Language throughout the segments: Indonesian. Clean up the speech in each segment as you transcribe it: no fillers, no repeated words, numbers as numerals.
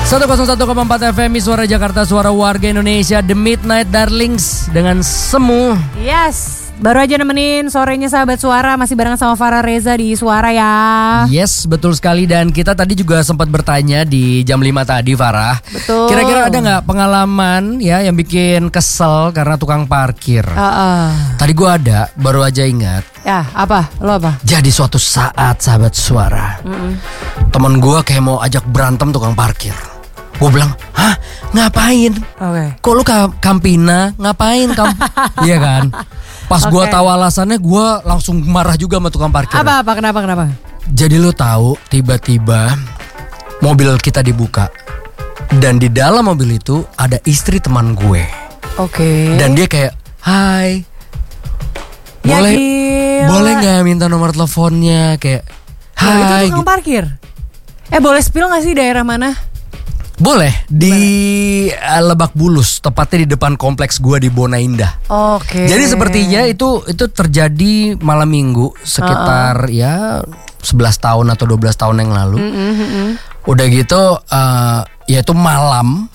101,4 FM Suara Jakarta, suara warga Indonesia, The Midnight Darlings dengan Semu. Yes, baru aja nemenin sorenya sahabat suara, masih bareng sama Farah Reza di Suara ya. Yes, betul sekali. Dan kita tadi juga sempat bertanya di jam 5 tadi, Farah. Betul. Kira-kira ada gak pengalaman ya yang bikin kesel karena tukang parkir? Tadi gue ada, baru aja ingat. Ya, apa? Lo apa? Jadi suatu saat sahabat suara, temen gue kayak mau ajak berantem tukang parkir. Gue bilang, hah ngapain? Kok lu kampina? Ngapain Iya kan? Pas gue tahu alasannya, gue langsung marah juga sama tukang parkir. Apa? Kenapa? Jadi lu tahu, tiba-tiba mobil kita dibuka dan di dalam mobil itu ada istri teman gue. Dan dia kayak, hai, boleh nggak minta nomor teleponnya? Kayak, hai. Itu tukang parkir. Boleh spill nggak sih daerah mana? Boleh, di Lebak Bulus, tepatnya di depan kompleks gua di Bona Indah. Jadi sepertinya itu terjadi malam minggu sekitar ya 11 tahun atau 12 tahun yang lalu. Udah gitu ya itu malam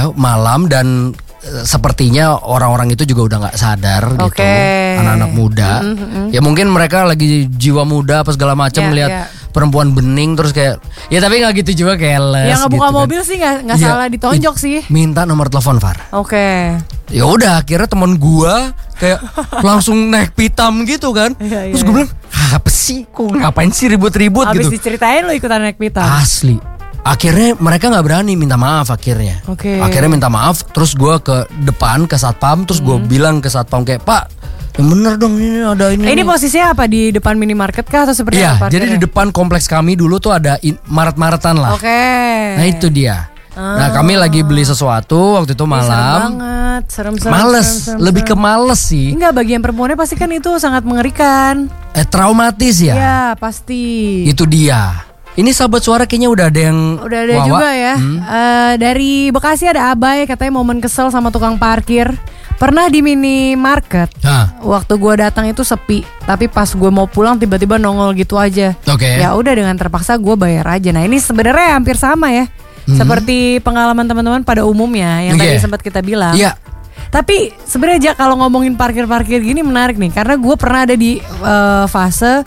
dan sepertinya orang-orang itu juga udah nggak sadar gitu, anak-anak muda. Ya mungkin mereka lagi jiwa muda apa segala macam melihat perempuan bening terus kayak ya tapi nggak gitu juga careless. Yang ngebuka gitu mobil sih nggak salah ditonjok sih. Minta nomor telepon Far. Ya udah akhirnya temen gua kayak langsung naik pitam gitu kan. Terus gue bilang apa sih, kok ngapain sih ribut-ribut gitu. Abis diceritain lo ikutan naik pitam. Asli. Akhirnya mereka nggak berani minta maaf akhirnya. Akhirnya minta maaf, terus gue ke depan ke satpam, terus gue bilang ke satpam kayak, Pak, yang bener dong ini ada ini. Ini posisinya apa, di depan minimarket kah atau seperti apa? Iya, jadi di depan kompleks kami dulu tuh ada maret-maretan lah. Nah itu dia. Nah kami lagi beli sesuatu waktu itu malam. Serem. Males, lebih ke males sih. Enggak, bagian perempuannya pasti kan itu sangat mengerikan. Traumatis ya. Iya pasti. Itu dia. Ini sahabat suara kayaknya udah ada yang juga ya. Dari Bekasi ada Abai, katanya momen kesel sama tukang parkir. Pernah di minimarket. Waktu gue datang itu sepi, tapi pas gue mau pulang tiba-tiba nongol gitu aja. Ya udah dengan terpaksa gue bayar aja. Nah ini sebenarnya hampir sama ya, seperti pengalaman teman-teman pada umumnya yang tadi sempat kita bilang. Tapi sebenarnya kalau ngomongin parkir-parkir gini menarik nih, karena gue pernah ada di fase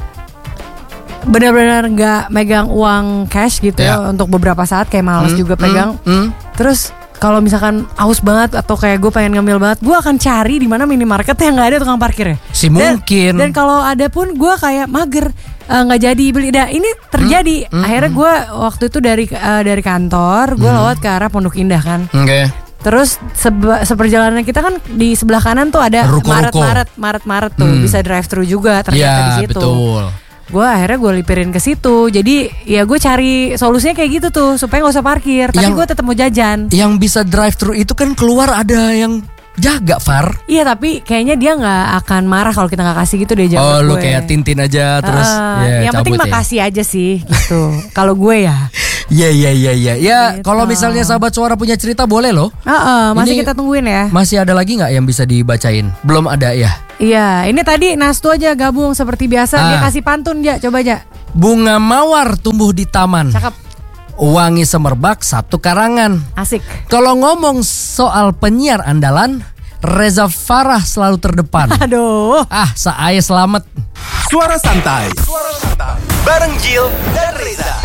benar-benar nggak megang uang cash gitu ya untuk beberapa saat, kayak males juga pegang. Terus kalau misalkan aus banget atau kayak gue pengen ngemil banget, gue akan cari di mana minimarket yang nggak ada tukang parkirnya. Mungkin. Dan kalau ada pun gue kayak mager, nggak jadi beli. Nah ini terjadi. Akhirnya gue waktu itu dari kantor gue lewat ke arah Pondok Indah kan. Terus seperjalanan kita kan di sebelah kanan tuh ada Maret tuh bisa drive thru juga ternyata di situ. Betul. Gue akhirnya gue lipirin ke situ. Jadi ya gue cari solusinya kayak gitu tuh supaya gak usah parkir. Tapi gue tetap mau jajan. Yang bisa drive thru itu kan keluar ada yang jaga, Far. Iya tapi kayaknya dia gak akan marah kalau kita gak kasih gitu deh jaga gue. Oh lu kayak Tintin aja terus yang penting makasih aja sih gitu. Kalau gue ya. Iya. Ya gitu. Kalau misalnya sahabat suara punya cerita boleh loh. Masih kita tungguin ya. Masih ada lagi gak yang bisa dibacain? Belum ada ya? Iya, ini tadi Nastu aja gabung seperti biasa. Dia kasih pantun ya, coba aja. Bunga mawar tumbuh di taman. Cakep. Wangi semerbak satu karangan. Asik. Kalau ngomong soal penyiar andalan, Reza Farah selalu terdepan. Aduh. Saya selamat. Suara santai. Bareng Jill dan Reza.